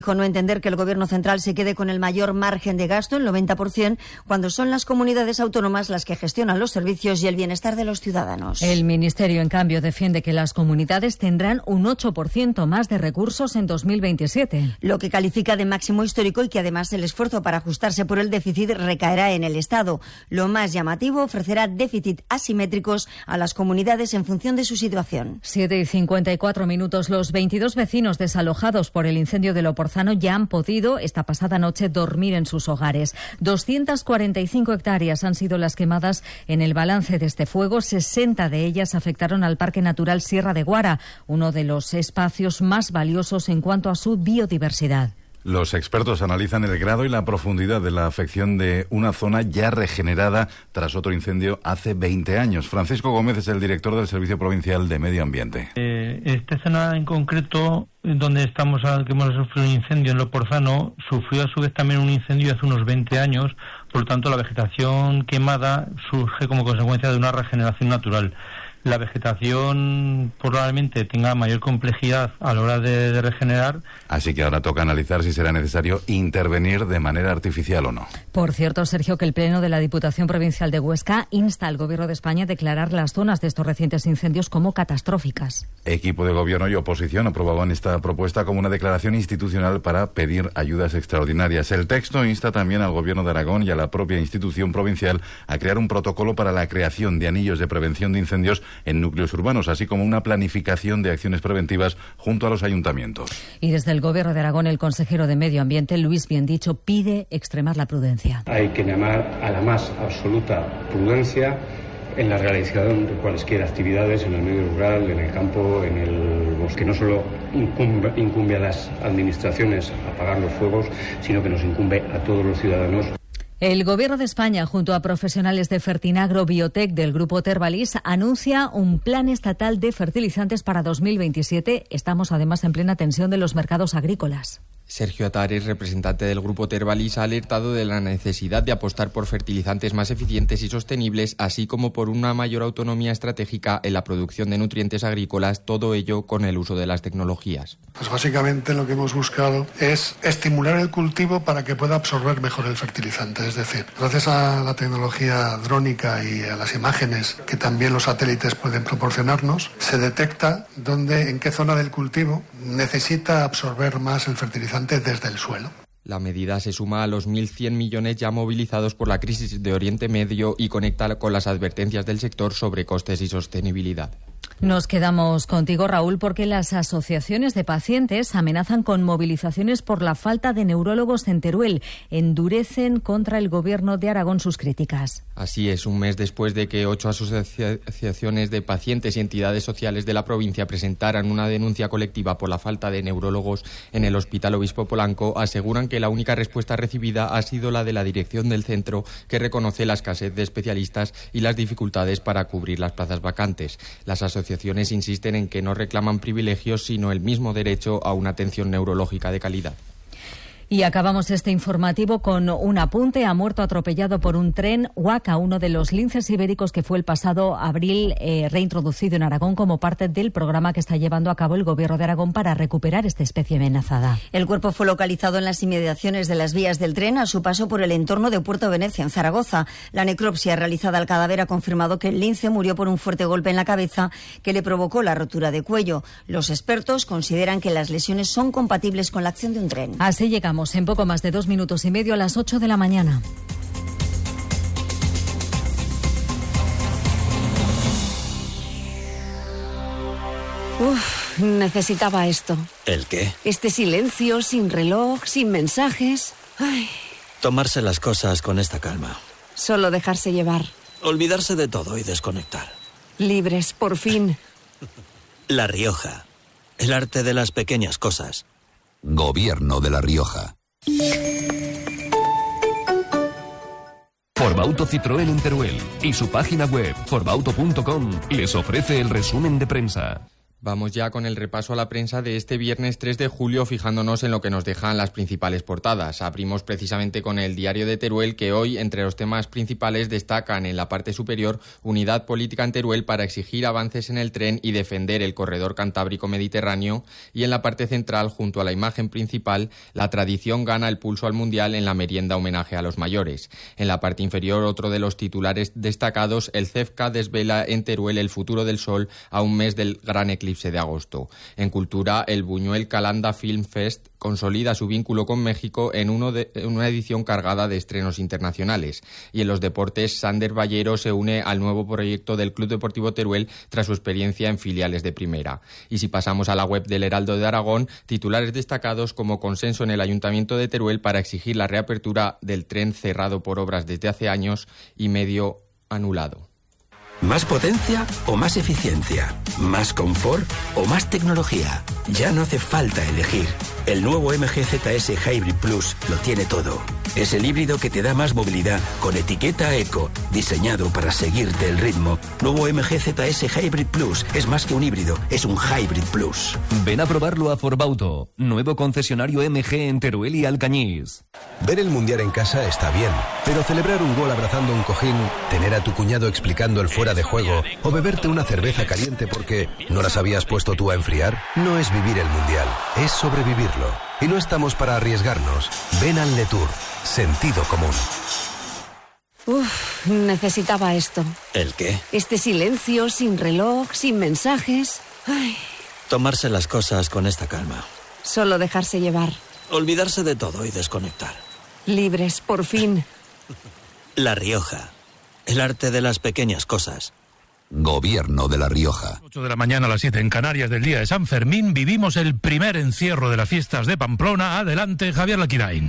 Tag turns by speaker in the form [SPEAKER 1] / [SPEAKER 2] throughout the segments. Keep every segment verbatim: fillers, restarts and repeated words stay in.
[SPEAKER 1] Con no entender que el Gobierno central se quede con el mayor margen de gasto, el noventa por ciento, cuando son las comunidades autónomas las que gestionan los servicios y el bienestar de los ciudadanos.
[SPEAKER 2] El Ministerio, en cambio, defiende que las comunidades tendrán un ocho por ciento más de recursos en dos mil veintisiete.
[SPEAKER 1] Lo que califica de máximo histórico y que además el esfuerzo para ajustarse por el déficit recaerá en el Estado. Lo más llamativo, ofrecerá déficit asimétricos a las comunidades en función de su situación.
[SPEAKER 2] siete y cincuenta y cuatro minutos. Los veintidós vecinos desalojados por el incendio de Loporzano ya han podido esta pasada noche dormir en sus hogares. doscientas cuarenta y cinco hectáreas han sido las quemadas en el balance de este fuego. sesenta de ellas afectaron al Parque Natural Sierra de Guara, uno de los espacios más valiosos en cuanto a su biodiversidad.
[SPEAKER 3] Los expertos analizan el grado y la profundidad de la afección de una zona ya regenerada tras otro incendio hace veinte años. Francisco Gómez es el director del Servicio Provincial de Medio Ambiente.
[SPEAKER 4] Eh, esta zona en concreto, donde estamos, que hemos sufrido un incendio en Loporzano, sufrió a su vez también un incendio hace unos veinte años, por lo tanto la vegetación quemada surge como consecuencia de una regeneración natural. La vegetación probablemente tenga mayor complejidad a la hora de, de regenerar.
[SPEAKER 3] Así que ahora toca analizar si será necesario intervenir de manera artificial o no.
[SPEAKER 2] Por cierto, Sergio, que el Pleno de la Diputación Provincial de Huesca insta al Gobierno de España a declarar las zonas de estos recientes incendios como catastróficas.
[SPEAKER 3] Equipo de Gobierno y oposición aprobaban esta propuesta como una declaración institucional para pedir ayudas extraordinarias. El texto insta también al Gobierno de Aragón y a la propia institución provincial a crear un protocolo para la creación de anillos de prevención de incendios en núcleos urbanos, así como una planificación de acciones preventivas junto a los ayuntamientos.
[SPEAKER 2] Y desde el Gobierno de Aragón, el consejero de Medio Ambiente, Luis Biendicho, pide extremar la prudencia.
[SPEAKER 5] Hay que llamar a la más absoluta prudencia en la realización de cualesquiera actividades en el medio rural, en el campo, en el bosque. No solo incumbe, incumbe a las administraciones apagar los fuegos, sino que nos incumbe a todos los ciudadanos.
[SPEAKER 2] El Gobierno de España, junto a profesionales de Fertinagro Biotech del Grupo Tervalis, anuncia un plan estatal de fertilizantes para dos mil veintisiete. Estamos además en plena tensión de los mercados agrícolas.
[SPEAKER 6] Sergio Atares, representante del Grupo Tervalis, ha alertado de la necesidad de apostar por fertilizantes más eficientes y sostenibles, así como por una mayor autonomía estratégica en la producción de nutrientes agrícolas, todo ello con el uso de las tecnologías.
[SPEAKER 7] Pues básicamente lo que hemos buscado es estimular el cultivo para que pueda absorber mejor el fertilizante. Es decir, gracias a la tecnología drónica y a las imágenes que también los satélites pueden proporcionarnos, se detecta dónde, en qué zona del cultivo necesita absorber más el fertilizante desde el suelo.
[SPEAKER 6] La medida se suma a los mil cien millones ya movilizados por la crisis de Oriente Medio y conecta con las advertencias del sector sobre costes y sostenibilidad.
[SPEAKER 2] Nos quedamos contigo, Raúl, porque las asociaciones de pacientes amenazan con movilizaciones por la falta de neurólogos en Teruel. Endurecen contra el Gobierno de Aragón sus críticas.
[SPEAKER 6] Así es, un mes después de que ocho asociaciones de pacientes y entidades sociales de la provincia presentaran una denuncia colectiva por la falta de neurólogos en el Hospital Obispo Polanco, aseguran que la única respuesta recibida ha sido la de la dirección del centro, que reconoce la escasez de especialistas y las dificultades para cubrir las plazas vacantes. Las asociaciones insisten en que no reclaman privilegios, sino el mismo derecho a una atención neurológica de calidad.
[SPEAKER 2] Y acabamos este informativo con un apunte. Ha muerto atropellado por un tren huaca, uno de los linces ibéricos que fue el pasado abril eh, reintroducido en Aragón como parte del programa que está llevando a cabo el Gobierno de Aragón para recuperar esta especie amenazada.
[SPEAKER 1] El cuerpo fue localizado en las inmediaciones de las vías del tren a su paso por el entorno de Puerto Venecia, en Zaragoza. La necropsia realizada al cadáver ha confirmado que el lince murió por un fuerte golpe en la cabeza que le provocó la rotura de cuello. Los expertos consideran que las lesiones son compatibles con la acción de un tren.
[SPEAKER 2] Así llegamos en poco más de dos minutos y medio a las ocho de la mañana.
[SPEAKER 8] Uf, necesitaba esto.
[SPEAKER 9] ¿El qué?
[SPEAKER 8] Este silencio, sin reloj, sin mensajes. Ay.
[SPEAKER 9] Tomarse las cosas con esta calma.
[SPEAKER 8] Solo dejarse llevar.
[SPEAKER 9] Olvidarse de todo y desconectar.
[SPEAKER 8] Libres, por fin.
[SPEAKER 9] La Rioja. El arte de las pequeñas cosas.
[SPEAKER 10] Gobierno de La Rioja.
[SPEAKER 11] Forbauto Citroën en Teruel y su página web forbauto punto com les ofrece el resumen de prensa.
[SPEAKER 6] Vamos ya con el repaso a la prensa de este viernes tres de julio, fijándonos en lo que nos dejan las principales portadas. Abrimos precisamente con el Diario de Teruel, que hoy, entre los temas principales, destacan en la parte superior unidad política en Teruel para exigir avances en el tren y defender el corredor cantábrico-mediterráneo, y en la parte central, junto a la imagen principal, la tradición gana el pulso al Mundial en la merienda homenaje a los mayores. En la parte inferior, otro de los titulares destacados, el CEFCA desvela en Teruel el futuro del sol a un mes del gran eclipse de agosto. En cultura, el Buñuel Calanda Film Fest consolida su vínculo con México en, uno de, en una edición cargada de estrenos internacionales. Y en los deportes, Sander Ballero se une al nuevo proyecto del Club Deportivo Teruel tras su experiencia en filiales de primera. Y si pasamos a la web del Heraldo de Aragón, titulares destacados como consenso en el Ayuntamiento de Teruel para exigir la reapertura del tren cerrado por obras desde hace años y medio anulado.
[SPEAKER 11] ¿Más potencia o más eficiencia? ¿Más confort o más tecnología? Ya no hace falta elegir. El nuevo M G Z S Hybrid Plus lo tiene todo. Es el híbrido que te da más movilidad con etiqueta eco, diseñado para seguirte el ritmo. Nuevo M G Z S Hybrid Plus es más que un híbrido, es un Hybrid Plus.
[SPEAKER 12] Ven a probarlo a Forbauto, nuevo concesionario M G en Teruel y Alcañiz.
[SPEAKER 13] Ver el Mundial en casa está bien, pero celebrar un gol abrazando un cojín, tener a tu cuñado explicando el fuera de juego o beberte una cerveza caliente porque no las habías puesto tú a enfriar, no es vivir el Mundial, es sobrevivirlo. Y no estamos para arriesgarnos. Ven al Letour. Sentido común.
[SPEAKER 8] Uf, necesitaba esto.
[SPEAKER 9] ¿El qué?
[SPEAKER 8] Este silencio, sin reloj, sin mensajes. Ay.
[SPEAKER 9] Tomarse las cosas con esta calma.
[SPEAKER 8] Solo dejarse llevar.
[SPEAKER 9] Olvidarse de todo y desconectar.
[SPEAKER 8] Libres, por fin.
[SPEAKER 9] La Rioja. El arte de las pequeñas cosas.
[SPEAKER 10] Gobierno de La Rioja.
[SPEAKER 14] ocho de la mañana a las siete en Canarias del día de San Fermín. Vivimos el primer encierro de las fiestas de Pamplona. Adelante, Javier Laquirain.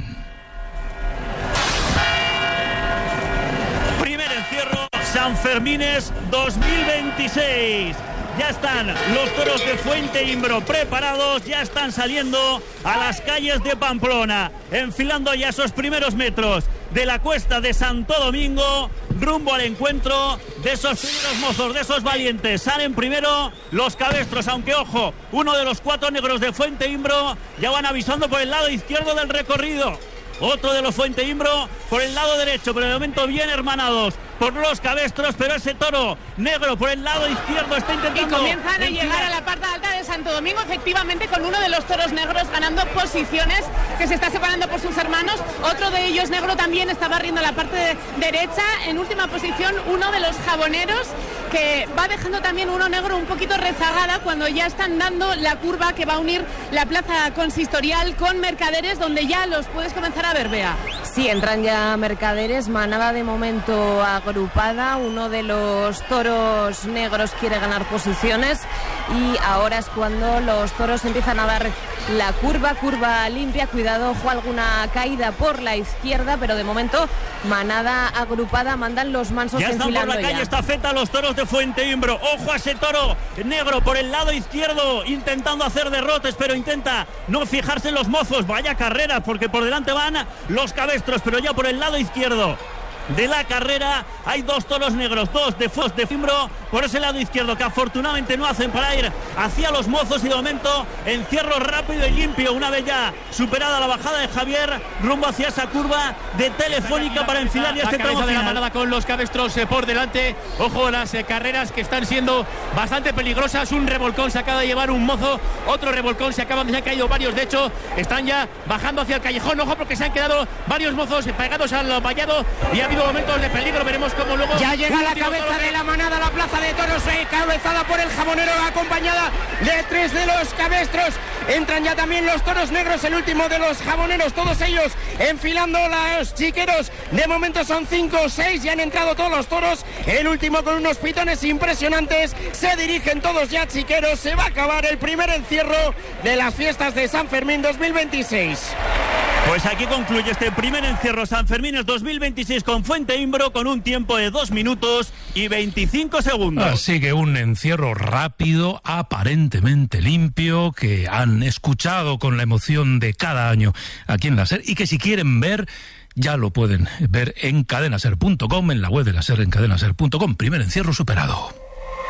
[SPEAKER 15] Primer encierro Sanfermines dos mil veintiséis. Ya están los toros de Fuente Imbro preparados, ya están saliendo a las calles de Pamplona, enfilando ya esos primeros metros de la cuesta de Santo Domingo, rumbo al encuentro de esos primeros mozos, de esos valientes. Salen primero los cabestros, aunque ojo, uno de los cuatro negros de Fuente Imbro ya van avisando por el lado izquierdo del recorrido. Otro de los Fuente Imbro por el lado derecho, pero de momento bien hermanados por los cabestros, pero ese toro negro por el lado izquierdo está intentando...
[SPEAKER 16] Y comienzan a llegar a la parte alta de Santo Domingo, efectivamente con uno de los toros negros ganando posiciones, que se está separando por sus hermanos. Otro de ellos negro también está barriendo la parte de derecha. En última posición uno de los jaboneros, que va dejando también uno negro un poquito rezagada cuando ya están dando la curva que va a unir la plaza consistorial con Mercaderes, donde ya los puedes comenzar a ver, Bea.
[SPEAKER 17] Sí, entran ya Mercaderes, manada de momento agrupada, uno de los toros negros quiere ganar posiciones y ahora es cuando los toros empiezan a dar la curva, curva limpia, cuidado, ojo, alguna caída por la izquierda, pero de momento manada agrupada, mandan los mansos
[SPEAKER 15] ya están por la calle
[SPEAKER 17] ya.
[SPEAKER 15] Estafeta los toros de Fuente Imbro. Ojo a ese toro negro por el lado izquierdo, intentando hacer derrotes, pero intenta no fijarse en los mozos. Vaya carrera, porque por delante van los cabestros, pero ya por el lado izquierdo de la carrera hay dos toros negros, dos de Fos de Fimbro por ese lado izquierdo, que afortunadamente no hacen para ir hacia los mozos, y de momento encierro rápido y limpio una vez ya superada la bajada de Javier rumbo hacia esa curva de Telefónica para enfilar ya este tramo final.
[SPEAKER 18] De la manada con los cabestros eh, por delante. Ojo, las eh, carreras que están siendo bastante peligrosas. Un revolcón se acaba de llevar un mozo, otro revolcón se acaban de, se han caído varios, de hecho están ya bajando hacia el callejón. Ojo, porque se han quedado varios mozos pegados al vallado y ha habido momentos de peligro, veremos cómo luego...
[SPEAKER 19] Ya llega la cabeza de la manada a la plaza de toros, encabezada por el jabonero, acompañada de tres de los cabestros. Entran ya también los toros negros, el último de los jaboneros, todos ellos enfilando los chiqueros. De momento son cinco o seis, ya han entrado todos los toros. El último con unos pitones impresionantes. Se dirigen todos ya chiqueros. Se va a acabar el primer encierro de las fiestas de San Fermín dos mil veintiséis.
[SPEAKER 15] Pues aquí concluye este primer encierro San Fermín dos mil veintiséis con Fuente Imbro, con un tiempo de dos minutos y veinticinco segundos.
[SPEAKER 14] Así que un encierro rápido, aparentemente limpio, que han escuchado con la emoción de cada año aquí en la SER, y que si quieren ver, ya lo pueden ver en cadenaser punto com, en la web de la SER, en cadenaser punto com. Primer encierro superado.